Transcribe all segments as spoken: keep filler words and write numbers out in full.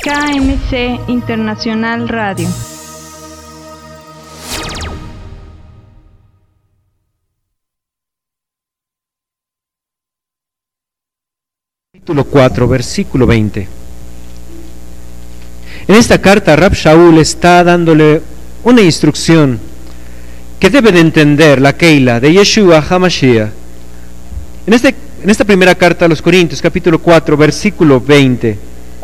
K M C Internacional Radio. Capítulo cuatro, versículo veinte. En esta carta Rab Shaul está dándole una instrucción que debe de entender la Keila de Yeshua HaMashiach. En, este, en esta primera carta a los Corintios, capítulo cuatro, versículo veinte,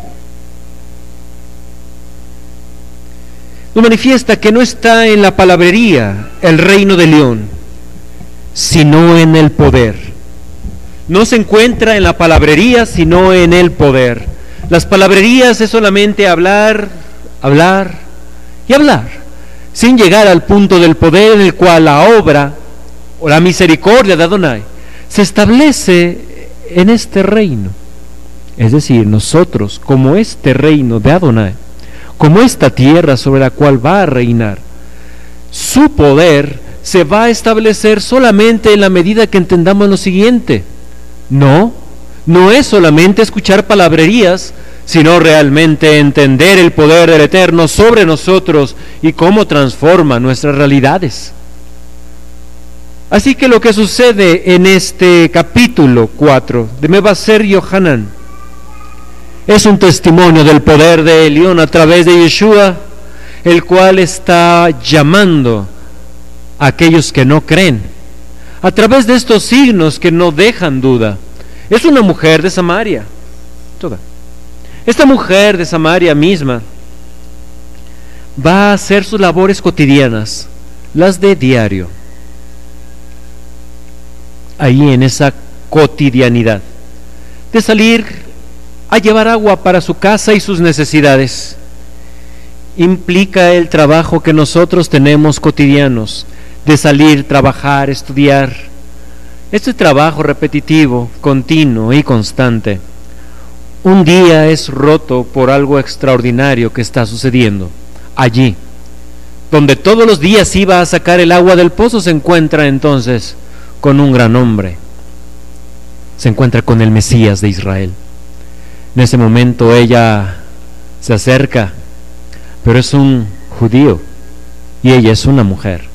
nos manifiesta que no está en la palabrería el reino de León, sino en el poder. No se encuentra en la palabrería, sino en el poder. Las palabrerías es solamente hablar, hablar y hablar, sin llegar al punto del poder en el cual la obra o la misericordia de Adonai se establece en este reino. Es decir, nosotros, como este reino de Adonai, como esta tierra sobre la cual va a reinar, su poder se va a establecer solamente en la medida que entendamos lo siguiente. No, no es solamente escuchar palabrerías, sino realmente entender el poder del Eterno sobre nosotros y cómo transforma nuestras realidades. Así que lo que sucede en este capítulo cuatro de Mevaser Yohanan es un testimonio del poder de Elión a través de Yeshua, el cual está llamando a aquellos que no creen a través de estos signos que no dejan duda. Es una mujer de Samaria, toda. Esta mujer de Samaria misma va a hacer sus labores cotidianas, las de diario, ahí en esa cotidianidad, de salir a llevar agua para su casa y sus necesidades. Implica el trabajo que nosotros tenemos cotidianos, de salir, trabajar, estudiar. Este trabajo repetitivo, continuo y constante, un día es roto por algo extraordinario que está sucediendo. Allí, donde todos los días iba a sacar el agua del pozo, se encuentra entonces con un gran hombre. Se encuentra con el Mesías de Israel. En ese momento ella se acerca, pero es un judío y ella es una mujer.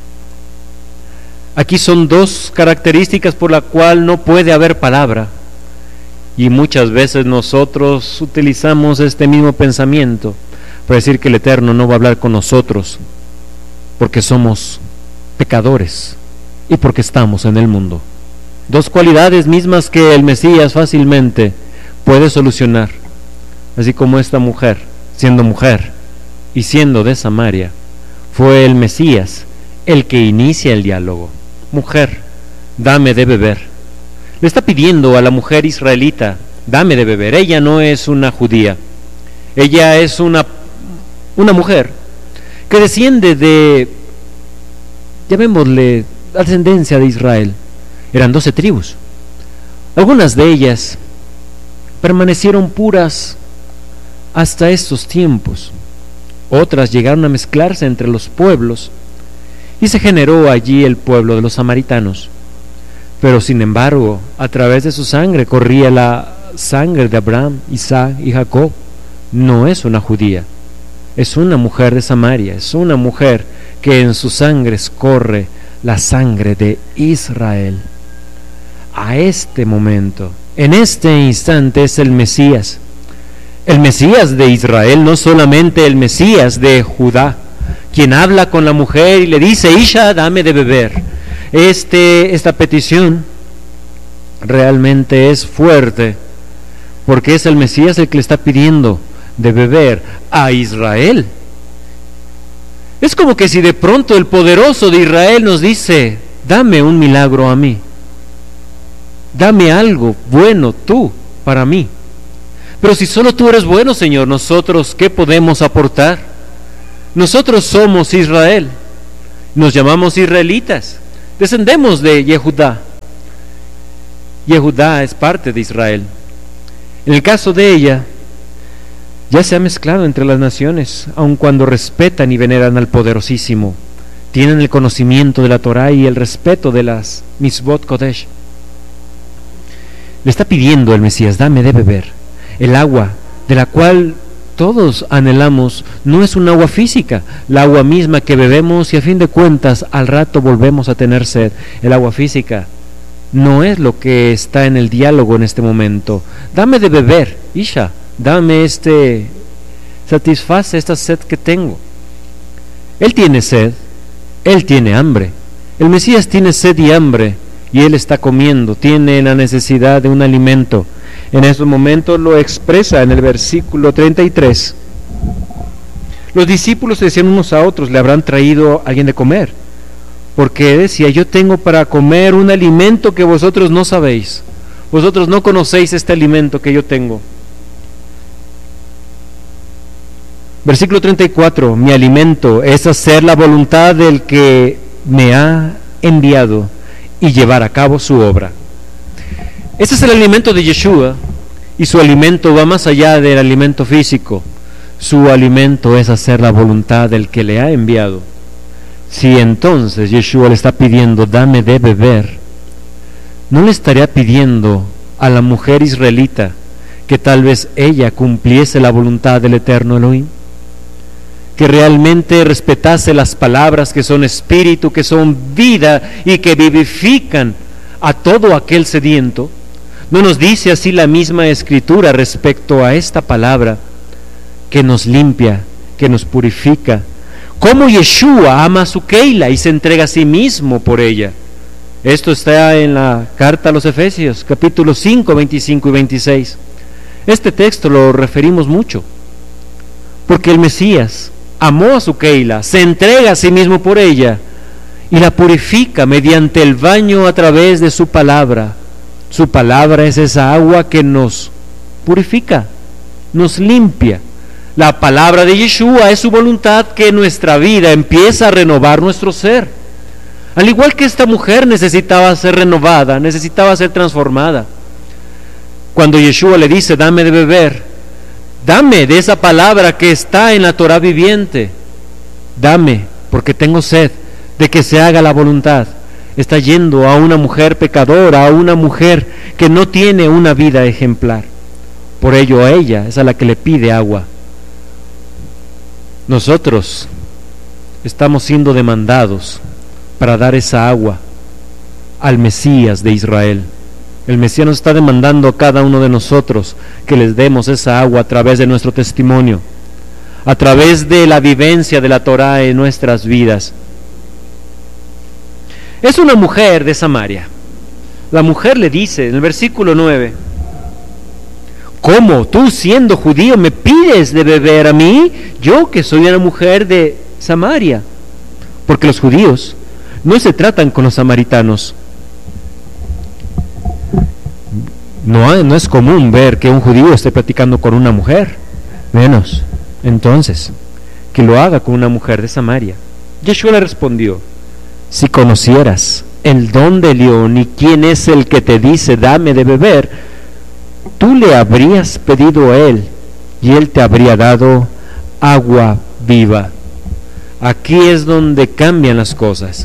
Aquí son dos características por la cual no puede haber palabra, y muchas veces nosotros utilizamos este mismo pensamiento para decir que el Eterno no va a hablar con nosotros porque somos pecadores y porque estamos en el mundo. Dos cualidades mismas que el Mesías fácilmente puede solucionar, así como esta mujer, siendo mujer y siendo de Samaria, fue el Mesías el que inicia el diálogo. Mujer, dame de beber. Le está pidiendo a la mujer israelita, dame de beber. Ella no es una judía, ella es una, una mujer que desciende de, llamémosle, la descendencia de Israel. Eran doce tribus. Algunas de ellas permanecieron puras hasta estos tiempos. Otras llegaron a mezclarse entre los pueblos y se generó allí el pueblo de los samaritanos. Pero sin embargo, a través de su sangre corría la sangre de Abraham, Isaac y Jacob. No es una judía, es una mujer de Samaria, es una mujer que en sus sangres corre la sangre de Israel. A este momento, en este instante, es el Mesías. El Mesías de Israel, no solamente el Mesías de Judá, quien habla con la mujer y le dice, Isha, dame de beber. Este, esta petición realmente es fuerte, porque es el Mesías el que le está pidiendo de beber a Israel. Es como que si de pronto el poderoso de Israel nos dice, dame un milagro a mí, dame algo bueno tú para mí. Pero si solo tú eres bueno, Señor, nosotros, ¿qué podemos aportar? Nosotros somos Israel, nos llamamos israelitas, descendemos de Yehudá. Yehudá es parte de Israel. En el caso de ella, ya se ha mezclado entre las naciones, aun cuando respetan y veneran al Poderosísimo, tienen el conocimiento de la Torá y el respeto de las Mitzvot Kodesh. Le está pidiendo el Mesías, dame de beber el agua de la cual todos anhelamos no es un agua física, la agua misma que bebemos y a fin de cuentas al rato volvemos a tener sed. El agua física no es lo que está en el diálogo en este momento. Dame de beber, Isha, dame este, satisface esta sed que tengo. Él tiene sed, él tiene hambre. El Mesías tiene sed y hambre y él está comiendo, tiene la necesidad de un alimento. En esos momentos lo expresa en el versículo treinta y tres. Los discípulos se decían unos a otros, le habrán traído a alguien de comer, porque decía, yo tengo para comer un alimento que vosotros no sabéis, vosotros no conocéis este alimento que yo tengo. Versículo treinta y cuatro, mi alimento es hacer la voluntad del que me ha enviado y llevar a cabo su obra. Ese es el alimento de Yeshua, y su alimento va más allá del alimento físico. Su alimento es hacer la voluntad del que le ha enviado. Si entonces Yeshua le está pidiendo, dame de beber, ¿no le estaría pidiendo a la mujer israelita que tal vez ella cumpliese la voluntad del eterno Elohim? Que realmente respetase las palabras que son espíritu, que son vida y que vivifican a todo aquel sediento. ¿No nos dice así la misma Escritura respecto a esta palabra que nos limpia, que nos purifica? Cómo Yeshua ama a su Keila y se entrega a sí mismo por ella. Esto está en la carta a los Efesios, capítulo cinco, veinticinco y veintiséis. Este texto lo referimos mucho, porque el Mesías amó a su Keila, se entrega a sí mismo por ella y la purifica mediante el baño a través de su palabra. Su palabra es esa agua que nos purifica, nos limpia. La palabra de Yeshua es su voluntad que en nuestra vida empieza a renovar nuestro ser. Al igual que esta mujer necesitaba ser renovada, necesitaba ser transformada. Cuando Yeshua le dice, dame de beber, dame de esa palabra que está en la Torah viviente. Dame, porque tengo sed de que se haga la voluntad. Está yendo a una mujer pecadora, a una mujer que no tiene una vida ejemplar. Por ello a ella es a la que le pide agua. Nosotros estamos siendo demandados para dar esa agua al Mesías de Israel. El Mesías nos está demandando a cada uno de nosotros que les demos esa agua a través de nuestro testimonio, a través de la vivencia de la Torah en nuestras vidas. Es una mujer de Samaria. La mujer le dice en el versículo nueve, ¿cómo tú siendo judío me pides de beber a mí, yo que soy una mujer de Samaria? Porque los judíos no se tratan con los samaritanos. No, no es común ver que un judío esté platicando con una mujer, menos entonces que lo haga con una mujer de Samaria. Yeshua le respondió, si conocieras el don de León y quién es el que te dice dame de beber, tú le habrías pedido a él y él te habría dado agua viva. Aquí es donde cambian las cosas.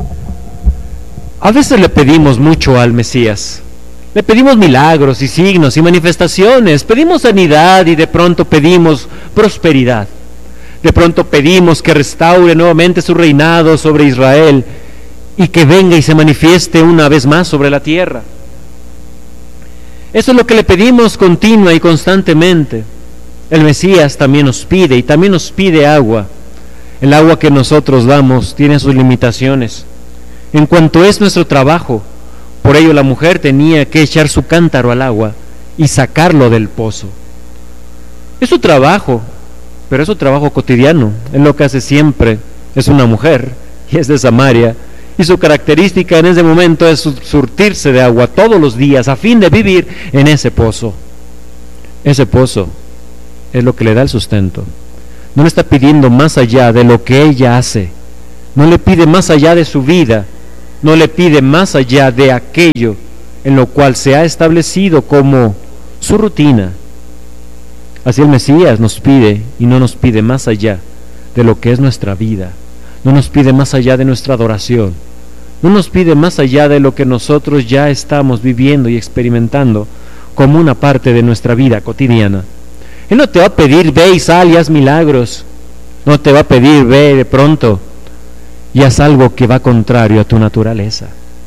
A veces le pedimos mucho al Mesías, le pedimos milagros y signos y manifestaciones, pedimos sanidad y de pronto pedimos prosperidad. De pronto pedimos que restaure nuevamente su reinado sobre Israel y que venga y se manifieste una vez más sobre la tierra. Eso es lo que le pedimos continua y constantemente. El Mesías también nos pide y también nos pide agua. El agua que nosotros damos tiene sus limitaciones. En cuanto es nuestro trabajo, por ello la mujer tenía que echar su cántaro al agua y sacarlo del pozo. Es su trabajo, pero es su trabajo cotidiano. Es lo que hace siempre. Es una mujer y es de Samaria. Y su característica en ese momento es surtirse de agua todos los días a fin de vivir en ese pozo. Ese pozo es lo que le da el sustento. No le está pidiendo más allá de lo que ella hace. No le pide más allá de su vida. No le pide más allá de aquello en lo cual se ha establecido como su rutina. Así el Mesías nos pide y no nos pide más allá de lo que es nuestra vida. No nos pide más allá de nuestra adoración. No nos pide más allá de lo que nosotros ya estamos viviendo y experimentando como una parte de nuestra vida cotidiana. Él no te va a pedir ve y sal y haz milagros. No te va a pedir ve de pronto y haz algo que va contrario a tu naturaleza.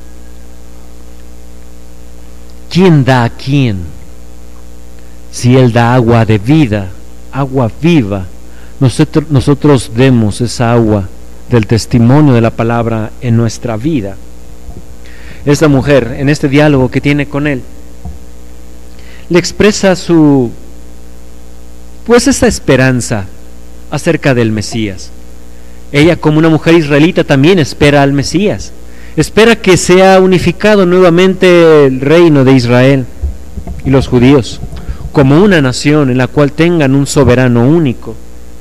¿Quién da a quién? Si Él da agua de vida, agua viva, nosotros, nosotros demos esa agua del testimonio de la palabra en nuestra vida. Esta mujer, en este diálogo que tiene con Él, le expresa su, pues esa esperanza acerca del Mesías. Ella, como una mujer israelita, también espera al Mesías. Espera que sea unificado nuevamente el reino de Israel y los judíos, como una nación en la cual tengan un soberano único.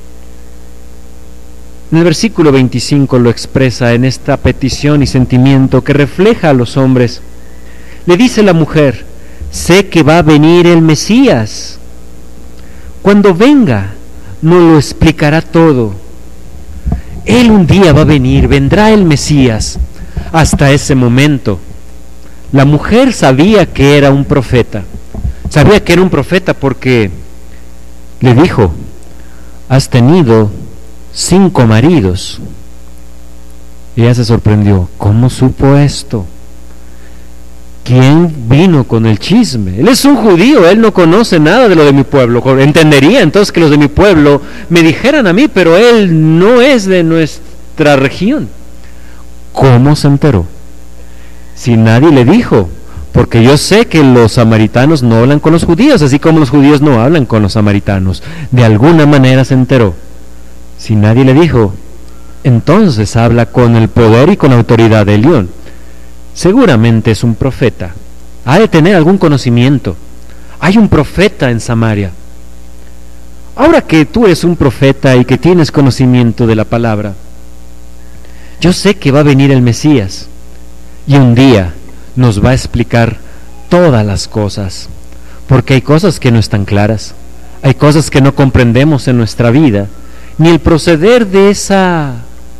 En el versículo veinticinco lo expresa en esta petición y sentimiento que refleja a los hombres. Le dice la mujer: sé que va a venir el Mesías. Cuando venga, nos lo explicará todo. Él un día va a venir, vendrá el Mesías. Hasta ese momento, la mujer sabía que era un profeta. Sabía que era un profeta porque le dijo: has tenido cinco maridos. Y ella se sorprendió. ¿Cómo supo esto? ¿Quién vino con el chisme? Él es un judío, él no conoce nada de lo de mi pueblo. Entendería entonces que los de mi pueblo me dijeran a mí, pero él no es de nuestra región. ¿Cómo se enteró? Si nadie le dijo, porque yo sé que los samaritanos no hablan con los judíos, así como los judíos no hablan con los samaritanos. De alguna manera se enteró. Si nadie le dijo, entonces habla con el poder y con la autoridad de León. Seguramente es un profeta. Ha de tener algún conocimiento. Hay un profeta en Samaria. Ahora que tú eres un profeta y que tienes conocimiento de la palabra, yo sé que va a venir el Mesías y un día nos va a explicar todas las cosas, porque hay cosas que no están claras, hay cosas que no comprendemos en nuestra vida, ni el proceder de esa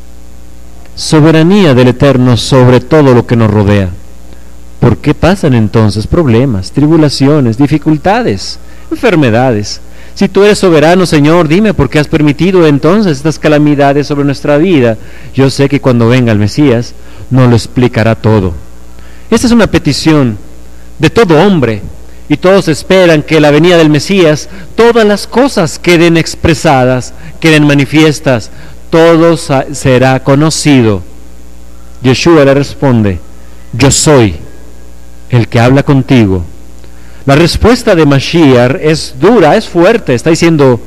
soberanía del Eterno sobre todo lo que nos rodea. ¿Por qué pasan entonces problemas, tribulaciones, dificultades, enfermedades? Si tú eres soberano, Señor, dime por qué has permitido entonces estas calamidades sobre nuestra vida. Yo sé que cuando venga el Mesías nos lo explicará todo. Esta es una petición de todo hombre, y todos esperan que la venida del Mesías, todas las cosas queden expresadas, queden manifiestas, todo será conocido. Yeshua le responde: yo soy el que habla contigo. La respuesta de Mashiach es dura, es fuerte, está diciendo: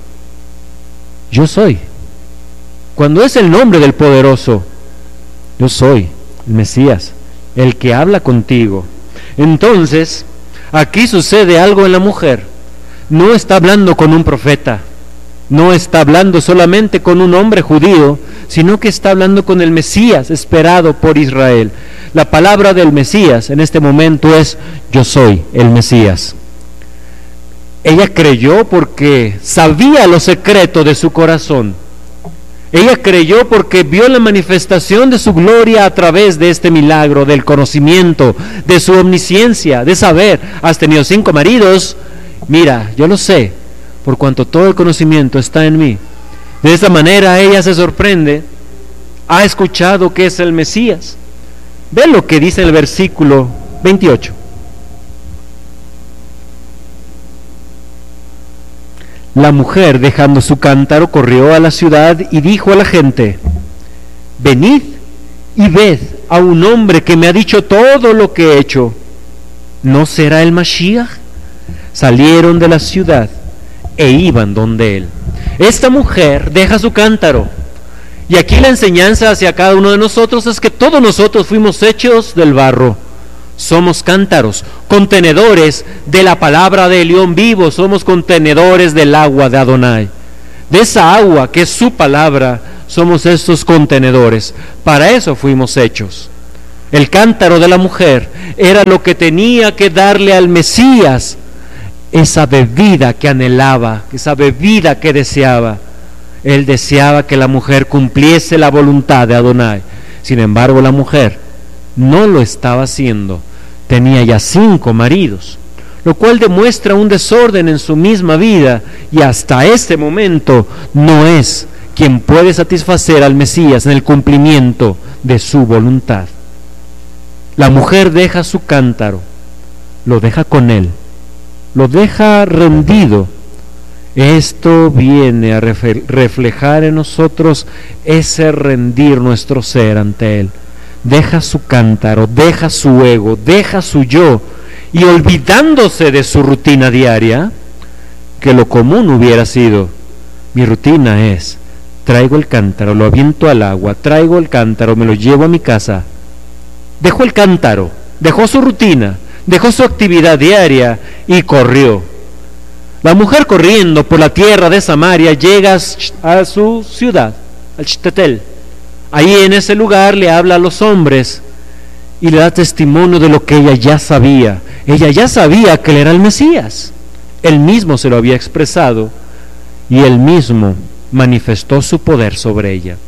yo soy. Cuando es el nombre del poderoso, yo soy el Mesías, el que habla contigo. Entonces, aquí sucede algo en la mujer. No está hablando con un profeta, no está hablando solamente con un hombre judío, sino que está hablando con el Mesías esperado por Israel. La palabra del Mesías en este momento es: yo soy el Mesías. Ella creyó porque sabía lo secreto de su corazón. Ella creyó porque vio la manifestación de su gloria a través de este milagro, del conocimiento, de su omnisciencia, de saber: has tenido cinco maridos, mira, yo lo sé, por cuanto todo el conocimiento está en mí. De esta manera ella se sorprende, ha escuchado que es el Mesías. Ve lo que dice el versículo veintiocho. La mujer, dejando su cántaro, corrió a la ciudad y dijo a la gente: venid y ved a un hombre que me ha dicho todo lo que he hecho. ¿No será el Mashiach? Salieron de la ciudad e iban donde él. Esta mujer deja su cántaro. Y aquí la enseñanza hacia cada uno de nosotros es que todos nosotros fuimos hechos del barro. Somos cántaros, contenedores de la palabra del León vivo, somos contenedores del agua de Adonai. De esa agua que es su palabra, somos estos contenedores. Para eso fuimos hechos. El cántaro de la mujer era lo que tenía que darle al Mesías esa bebida que anhelaba, esa bebida que deseaba. Él deseaba que la mujer cumpliese la voluntad de Adonai. Sin embargo, la mujer no lo estaba haciendo. Tenía ya cinco maridos, lo cual demuestra un desorden en su misma vida, y hasta este momento no es quien puede satisfacer al Mesías en el cumplimiento de su voluntad. La mujer deja su cántaro, lo deja con él, lo deja rendido. Esto viene a reflejar en nosotros ese rendir nuestro ser ante él. Deja su cántaro, deja su ego, deja su yo, y olvidándose de su rutina diaria, que lo común hubiera sido, mi rutina es, traigo el cántaro, lo aviento al agua, traigo el cántaro, me lo llevo a mi casa. Dejó el cántaro, dejó su rutina, dejó su actividad diaria y corrió. La mujer, corriendo por la tierra de Samaria, llega a su ciudad, al Chtetel. Ahí en ese lugar le habla a los hombres y le da testimonio de lo que ella ya sabía. Ella ya sabía que él era el Mesías. Él mismo se lo había expresado y él mismo manifestó su poder sobre ella.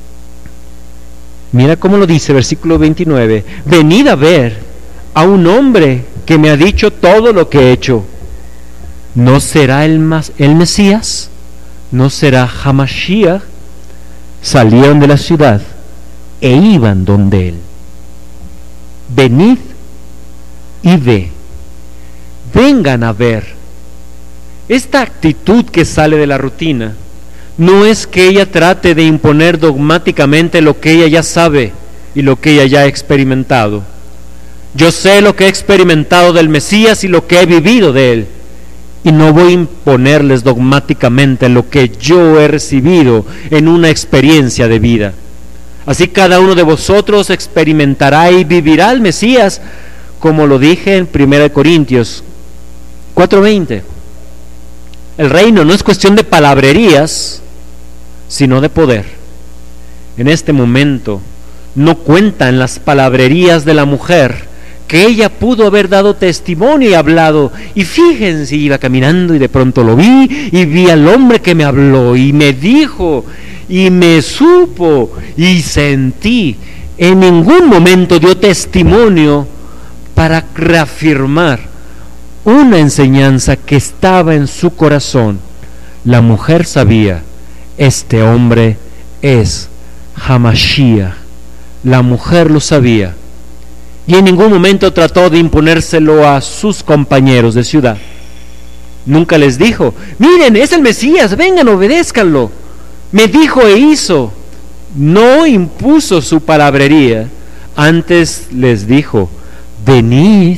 Mira cómo lo dice, versículo veintinueve. Venid a ver a un hombre que me ha dicho todo lo que he hecho. ¿No será el, mas, el Mesías? ¿No será Hamashiach? Salieron de la ciudad e iban donde él. Venid y ve. Vengan a ver. Esta actitud que sale de la rutina no es que ella trate de imponer dogmáticamente lo que ella ya sabe y lo que ella ya ha experimentado. Yo sé lo que he experimentado del Mesías y lo que he vivido de él, y no voy a imponerles dogmáticamente lo que yo he recibido en una experiencia de vida. Así cada uno de vosotros experimentará y vivirá al Mesías, como lo dije en primera de Corintios cuatro veinte. El reino no es cuestión de palabrerías, sino de poder. En este momento no cuentan las palabrerías de la mujer, que ella pudo haber dado testimonio y hablado, y fíjense, iba caminando y de pronto lo vi, y vi al hombre que me habló, y me dijo, y me supo, y sentí. En ningún momento dio testimonio para reafirmar una enseñanza que estaba en su corazón. La mujer sabía, este hombre es Hamashiach. La mujer lo sabía. Y en ningún momento trató de imponérselo a sus compañeros de ciudad. Nunca les dijo, miren, es el Mesías, vengan, obedézcanlo. Me dijo e hizo. No impuso su palabrería. Antes les dijo, venid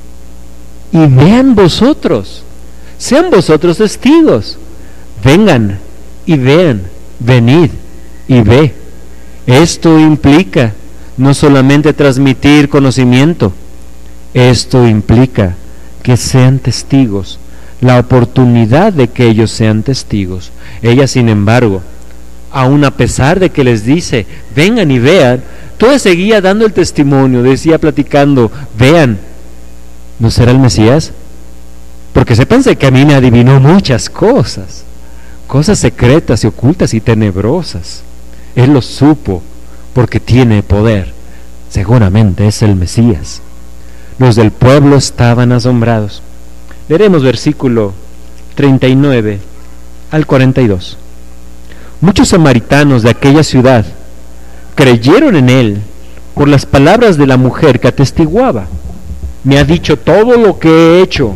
y vean vosotros. Sean vosotros testigos. Vengan y vean. Venid y ve. Esto implica no solamente transmitir conocimiento, esto implica que sean testigos, la oportunidad de que ellos sean testigos. Ella, sin embargo, aun a pesar de que les dice, vengan y vean, todavía seguía dando el testimonio, decía platicando, vean, ¿no será el Mesías? Porque sépanse que a mí me adivinó muchas cosas, cosas secretas y ocultas y tenebrosas. Él lo supo, porque tiene poder. Seguramente es el Mesías. Los del pueblo estaban asombrados. Leeremos versículo treinta y nueve al cuarenta y dos. Muchos samaritanos de aquella ciudad creyeron en él por las palabras de la mujer que atestiguaba. Me ha dicho todo lo que he hecho.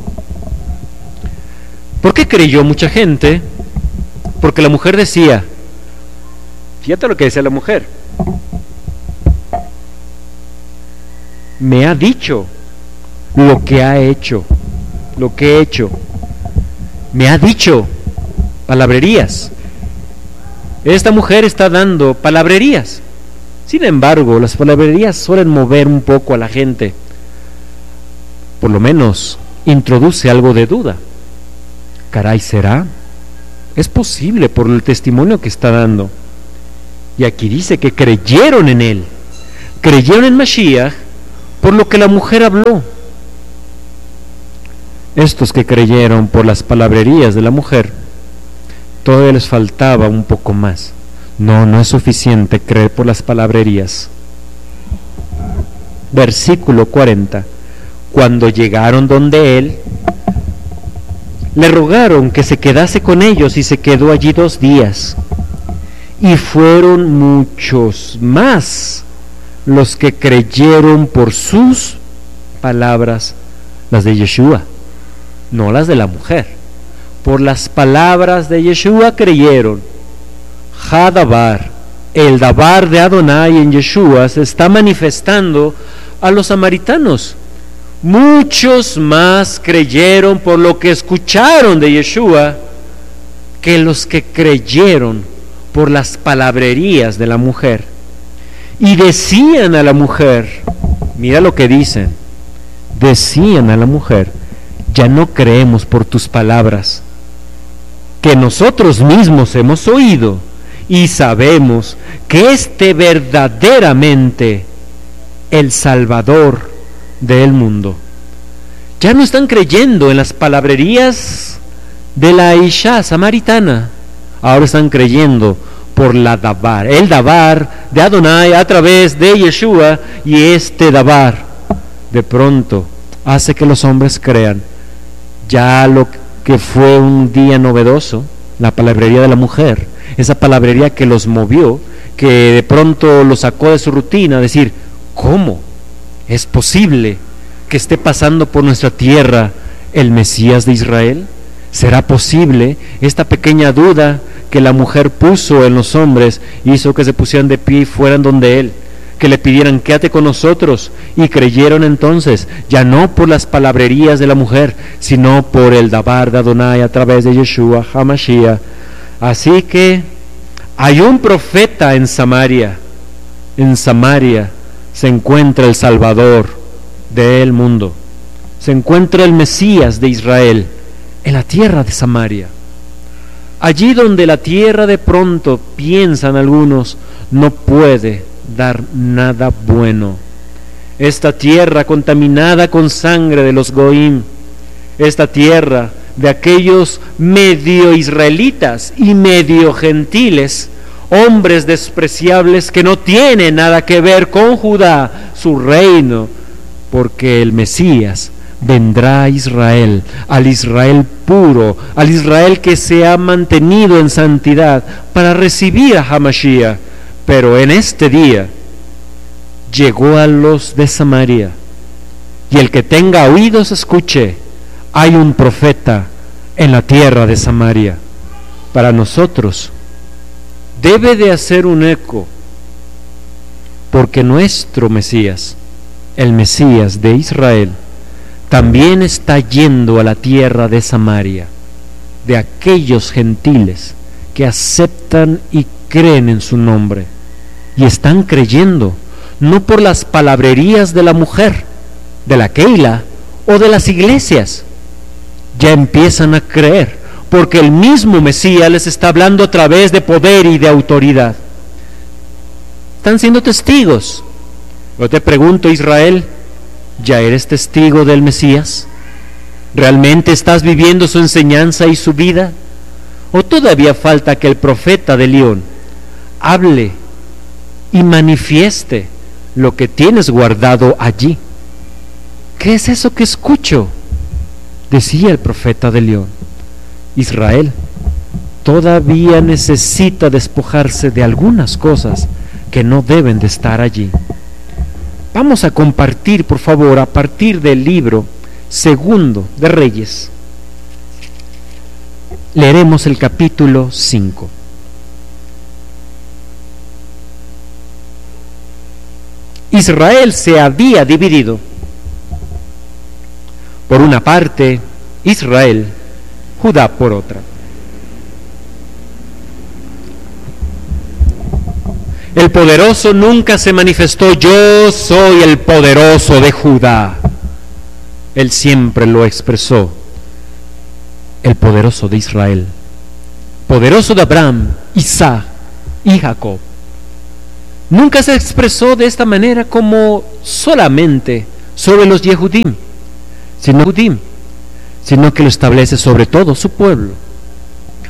¿Por qué creyó mucha gente? Porque la mujer decía, fíjate lo que decía la mujer, me ha dicho lo que ha hecho, lo que he hecho. Me ha dicho palabrerías. Esta mujer está dando palabrerías. Sin embargo, las palabrerías suelen mover un poco a la gente. Por lo menos introduce algo de duda. Caray, ¿será? Es posible por el testimonio que está dando. Y aquí dice que creyeron en él. Creyeron en Mashiach por lo que la mujer habló. Estos que creyeron por las palabrerías de la mujer, todavía les faltaba un poco más. No, no es suficiente creer por las palabrerías. Versículo cuarenta. cuando llegaron donde él, le rogaron que se quedase con ellos y se quedó allí dos días. Y fueron muchos más los que creyeron por sus palabras, las de Yeshua, no las de la mujer. Por las palabras de Yeshua creyeron. Hadabar, el dabar de Adonai en Yeshua se está manifestando a los samaritanos. Muchos más creyeron por lo que escucharon de Yeshua que los que creyeron por las palabrerías de la mujer. Y decían a la mujer, mira lo que dicen, decían a la mujer, ya no creemos por tus palabras, que nosotros mismos hemos oído y sabemos que este verdaderamente el Salvador del mundo. Ya no están creyendo en las palabrerías de la Isha samaritana, ahora están creyendo por la dabar, el dabar de Adonai a través de Yeshua, y este dabar de pronto hace que los hombres crean. Ya lo que fue un día novedoso, la palabrería de la mujer, esa palabrería que los movió, que de pronto los sacó de su rutina, decir, ¿cómo es posible que esté pasando por nuestra tierra el Mesías de Israel? ¿Será posible? Esta pequeña duda que la mujer puso en los hombres hizo que se pusieran de pie y fueran donde él, que le pidieran, quédate con nosotros, y creyeron entonces, ya no por las palabrerías de la mujer, sino por el dabar de Adonai a través de Yeshua HaMashiach. Así que hay un profeta en Samaria. En Samaria se encuentra el Salvador del mundo, se encuentra el Mesías de Israel en la tierra de Samaria. Allí donde la tierra de pronto, piensan algunos, no puede dar nada bueno. Esta tierra contaminada con sangre de los goim, esta tierra de aquellos medio israelitas y medio gentiles, hombres despreciables que no tienen nada que ver con Judá, su reino, porque el Mesías vendrá a Israel, al Israel puro, al Israel que se ha mantenido en santidad para recibir a Hamashiach. Pero en este día llegó a los de Samaria, y el que tenga oídos escuche, hay un profeta en la tierra de Samaria. Para nosotros debe de hacer un eco, porque nuestro Mesías, el Mesías de Israel, también está yendo a la tierra de Samaria, de aquellos gentiles que aceptan y creen en su nombre, y están creyendo no por las palabrerías de la mujer, de la Keila o de las iglesias. Ya empiezan a creer porque el mismo Mesías les está hablando a través de poder y de autoridad. Están siendo testigos. Yo te pregunto, Israel, ¿ya eres testigo del Mesías? ¿Realmente estás viviendo su enseñanza y su vida? ¿O todavía falta que el profeta de León hable y manifieste lo que tienes guardado allí? ¿Qué es eso que escucho? Decía el profeta de León, Israel todavía necesita despojarse de algunas cosas que no deben de estar allí. Vamos a compartir, por favor, a partir del libro segundo de Reyes. Leeremos el capítulo cinco. Israel se había dividido. Por una parte, Israel, Judá por otra. El poderoso nunca se manifestó, yo soy el poderoso de Judá. Él siempre lo expresó, el poderoso de Israel, poderoso de Abraham, Isaac y Jacob. Nunca se expresó de esta manera como solamente sobre los Yehudim, sino, sino que lo establece sobre todo su pueblo.